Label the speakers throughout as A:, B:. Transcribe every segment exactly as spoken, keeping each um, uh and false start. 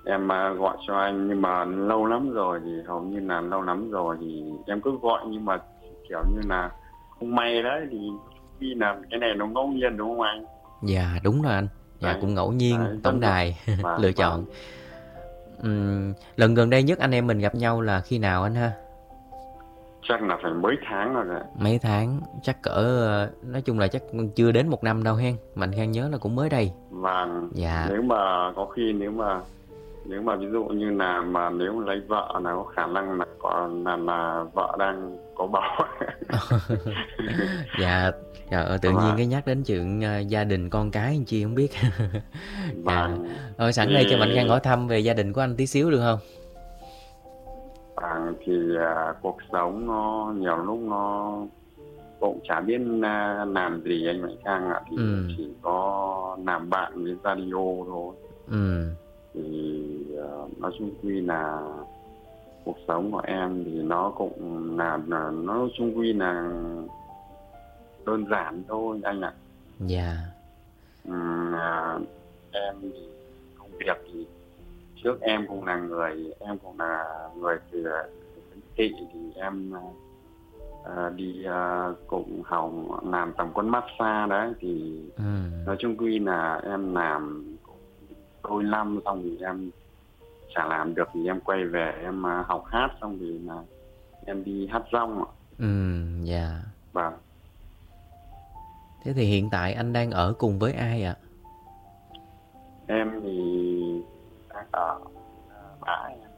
A: em à, gọi cho anh nhưng mà lâu lắm rồi thì hầu như là lâu lắm rồi thì em cứ gọi nhưng mà kiểu như là không may đấy thì khi là cái này nó ngẫu nhiên đúng không anh?
B: Dạ đúng rồi anh. Dạ
A: Đấy,
B: cũng ngẫu nhiên
A: đấy rất
B: tổng
A: ngẫu.
B: đài
A: Vâng,
B: lựa chọn.
A: vâng.
B: Ừm, lần gần đây nhất anh em mình gặp nhau là khi nào anh ha?
A: Chắc là phải mấy tháng rồi đấy.
B: Mấy tháng, chắc cỡ ờ, nói chung là chắc chưa đến một năm đâu hen. Mạnh Khang nhớ là cũng mới đây.
A: Và
B: Dạ.
A: nếu mà có khi nếu mà nếu mà ví dụ như là mà nếu lấy vợ là có khả năng là còn là, là vợ đang có bầu.
B: Dạ, trời ơi, tự nhiên
A: Và
B: cái nhắc đến chuyện ờ, gia đình con cái anh chi không biết.
A: và
B: Dạ. Rồi
A: thì
B: sẵn đây cho Mạnh Khang hỏi thăm về gia đình của anh tí xíu được không?
A: và thì à, cuộc sống nó nhiều lúc nó cũng chả biết à, làm gì anh Mạnh Khang ạ, thì
B: Ừ,
A: chỉ có làm bạn với radio thôi.
B: ừ,
A: Thì à, nói chung quy là cuộc sống của em thì nó cũng là, là nó chung quy là đơn giản thôi anh ạ.
B: dạ,
A: Ừm, à, em thì công việc thì trước em cũng là người em cũng là người từ tỉnh thị thì em à, đi à, cũng học làm tầm quân massage đấy, thì
B: ừ,
A: nói chung quy là em làm đôi năm xong thì em chả làm được thì em quay về em à, học hát xong thì là em đi hát rong ạ.
B: ừ, dạ.
A: Và
B: Thế thì hiện tại anh đang ở cùng với ai ạ?
A: em thì đang ở à, bãi em.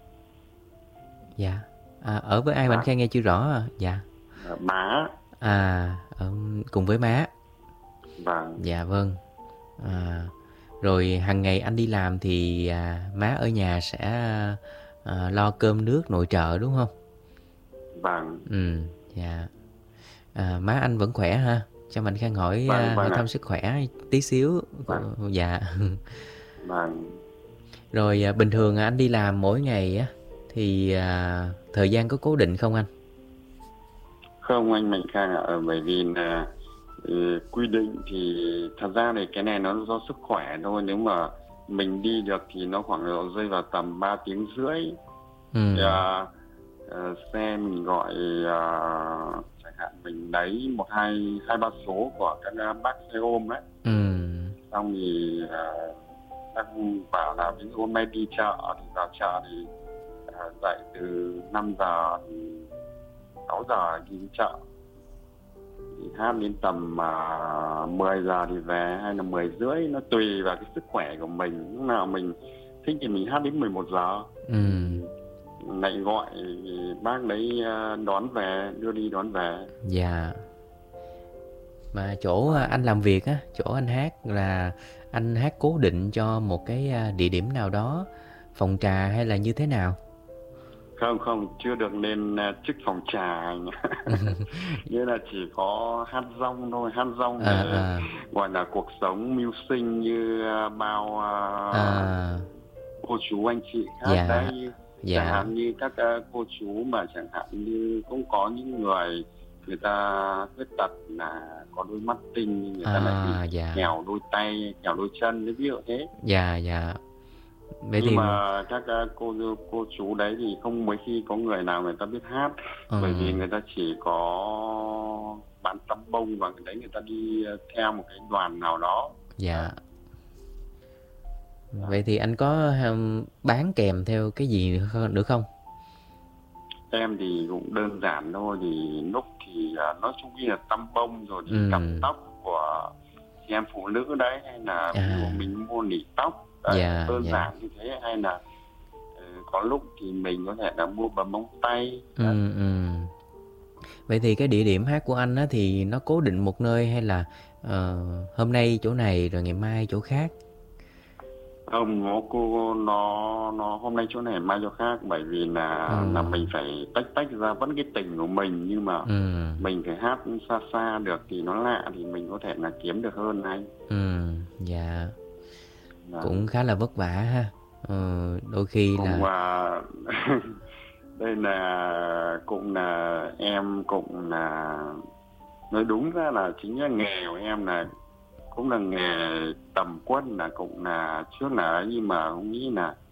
B: Dạ. À, ở với ai Mạnh
A: Và
B: Khang nghe chưa rõ à? Dạ.
A: à, má.
B: À, ở cùng với má.
A: Và
B: Dạ vâng. À, rồi hàng ngày anh đi làm thì à, má ở nhà sẽ à, lo cơm nước nội trợ đúng không?
A: và
B: Ừ, dạ. À, má anh vẫn khỏe ha? Cho Mạnh Khang hỏi
A: vâng
B: à, hỏi
A: vâng ạ.
B: thăm sức khỏe tí xíu.
A: Vâng
B: Dạ.
A: vâng.
B: Rồi à, bình thường anh đi làm mỗi ngày á thì à, thời gian có cố định không anh?
A: Không anh Mạnh Khang ạ, ờ, bởi vì là ừ, quy định thì thật ra thì cái này nó do sức khỏe thôi. Nếu mà mình đi được thì nó khoảng độ rơi vào tầm ba tiếng rưỡi. Thì,
B: Ừ,
A: à, ờ, xe mình gọi à, chẳng hạn mình lấy một hai hai ba số của các à, bác xe ôm đấy,
B: ừ,
A: xong thì à, bác bảo là ví dụ hôm nay đi chợ thì vào chợ thì à, dậy từ năm giờ thì sáu giờ đi chợ, thì hát đến tầm uh, mười giờ thì về hay là mười rưỡi, nó tùy vào cái sức khỏe của mình. Lúc nào mình thích thì mình hát đến mười một giờ
B: ừ,
A: thì lại gọi thì bác đấy à, đón về, đưa đi đón về.
B: dạ. Mà chỗ à,
A: Và
B: anh làm việc á, chỗ anh hát là anh hát cố định cho một cái à, địa điểm nào đó, phòng trà hay là như thế nào?
A: không không chưa được lên à, chức phòng trà anh ạ. Nghĩa là chỉ có hát rong thôi, hát rong
B: À,
A: để
B: à,
A: gọi là cuộc sống mưu sinh như à, bao à,
B: à,
A: cô chú anh chị khác
B: dạ,
A: đấy. Chẳng
B: dạ,
A: hạn như các à, cô chú mà chẳng hạn như cũng có những người người ta khuyết tật là có đôi mắt tinh nhưng người ta lại bị
B: à, dạ,
A: nghèo đôi tay nghèo đôi chân, ví dụ thế.
B: dạ, dạ. Vậy
A: Nhưng
B: thì,
A: mà các à, cô cô chú đấy thì không mấy khi có người nào người ta biết hát, bởi vì
B: ừm,
A: người ta chỉ có bán tăm bông và người đấy người ta đi à, theo một cái đoàn nào đó. Đấy.
B: dạ. Vậy thì anh có ừm, bán kèm theo cái gì nữa không? nữa không?
A: Em thì cũng đơn giản thôi, thì lúc thì à, nói chung là tăm bông rồi thì cặp
B: Ừm,
A: tóc của chị em phụ nữ đấy, hay là ví dụ
B: à,
A: mình mua nỉ tóc đấy,
B: dạ,
A: đơn
B: dạ.
A: giản như thế, hay là ừ, có lúc thì mình có thể là mua bấm móng tay đấy.
B: Ừm, ừm. Vậy thì cái địa điểm hát của anh á thì nó cố định một nơi hay là ờ, hôm nay chỗ này rồi ngày mai chỗ khác?
A: Không, nó cô nó nó hôm nay chỗ này mai chỗ khác, bởi vì là là mình
B: Ừm,
A: phải tách tách ra vẫn cái tình của mình, nhưng mà
B: ừm,
A: mình phải hát xa xa được thì nó lạ thì mình có thể là kiếm được hơn anh.
B: ừm, dạ,
A: Vâng.
B: cũng khá là vất vả ha. Ờ, đôi khi
A: Cũng
B: là
A: và đây là cũng là em cũng là nói đúng ra là chính là nghề của em là cũng là nghề tầm quân, là cũng là trước là ấy, nhưng mà không nghĩ là